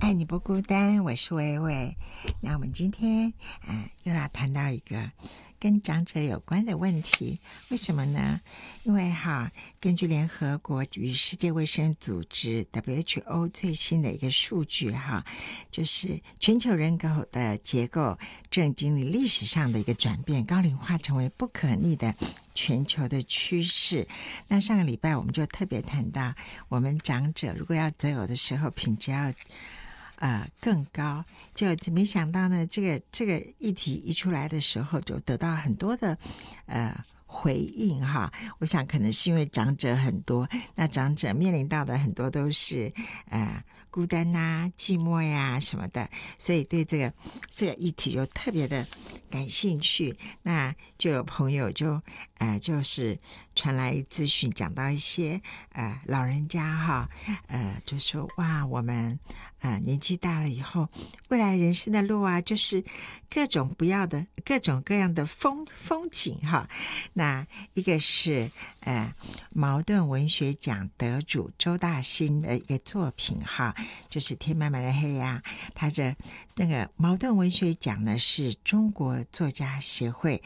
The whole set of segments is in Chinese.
爱你不孤单，我是薇薇。那我们今天又要谈到一个跟长者有关的问题，为什么呢？因为根据联合国与世界卫生组织 WHO 最新的一个数据就是全球人口的结构正经历历史上的一个转变，高龄化成为不可逆的全球的趋势。那上个礼拜我们就特别谈到，我们长者如果要择偶的时候，品质要更高，就没想到呢，这个议题一出来的时候，就得到很多的回应我想可能是因为长者很多，那长者面临到的很多都是孤单寂寞呀什么的，所以对这个议题就特别的感兴趣。那就有朋友就是传来资讯，讲到一些老人家就说哇，我们年纪大了以后，未来人生的路就是各种各样的风景那一个是茅盾文学奖得主周大新的一个作品就是天漫漫的黑他那个茅盾文学奖呢，是中国作家协会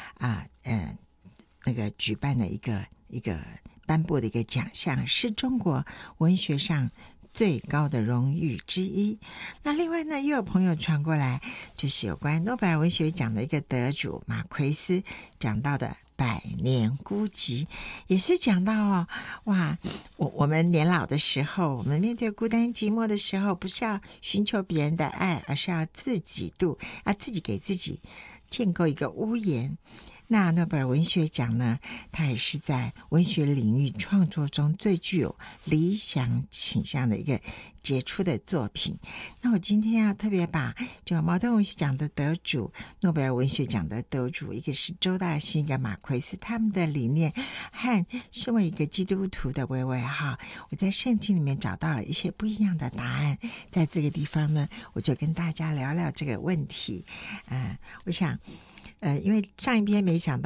那个举办的一个颁布的一个奖项，是中国文学上最高的荣誉之一。那另外呢，又有朋友传过来，就是有关诺贝尔文学奖的一个得主马奎斯讲到的百年孤寂，也是讲到我们年老的时候，我们面对孤单寂寞的时候，不是要寻求别人的爱，而是要自己自己给自己建构一个屋檐。那诺贝尔文学奖呢，它也是在文学领域创作中最具有理想倾向的一个杰出的作品。那我今天要特别把就茅盾文学奖的得主，诺贝尔文学奖的得主，一个是周大新，一个马奎斯，他们的理念和身为一个基督徒的薇薇我在圣经里面找到了一些不一样的答案。在这个地方呢，我就跟大家聊聊这个问题。我想因为上一篇没想到